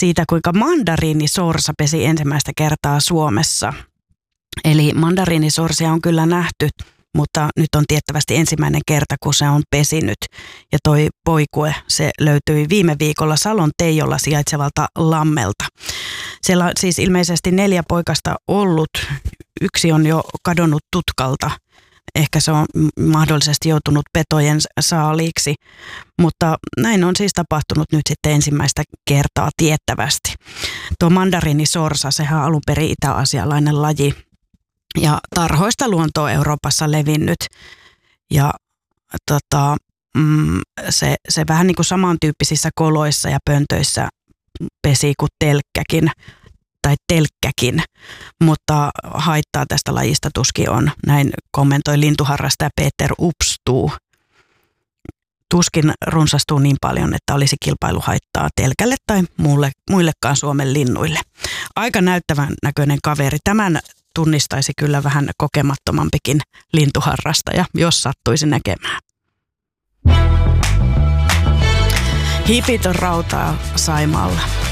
siitä, kuinka mandariinisorsa pesi ensimmäistä kertaa Suomessa. Eli mandariinisorsia on kyllä nähty, mutta nyt on tiettävästi ensimmäinen kerta, kun se on pesinyt. Ja toi poikue, se löytyi viime viikolla Salon Teijolla sijaitsevalta lammelta. Siellä on siis ilmeisesti 4 poikasta ollut. Yksi on jo kadonnut tutkalta. Ehkä se on mahdollisesti joutunut petojen saaliiksi, mutta näin on siis tapahtunut nyt sitten ensimmäistä kertaa tiettävästi. Tuo mandariinisorsa, sehän on alun perin itä-asialainen laji ja tarhoista luontoon Euroopassa levinnyt. Ja se vähän niin kuin samantyyppisissä koloissa ja pöntöissä pesi kuin telkkäkin, mutta haittaa tästä lajista tuskin on. Näin kommentoi lintuharrastaja Peter Upstuu. Tuskin runsastuu niin paljon, että olisi kilpailuhaittaa telkälle tai muillekaan Suomen linnuille. Aika näyttävän näköinen kaveri. Tämän tunnistaisi kyllä vähän kokemattomampikin lintuharrastaja, jos sattuisi näkemään. Hipit on rautaa Saimaalla.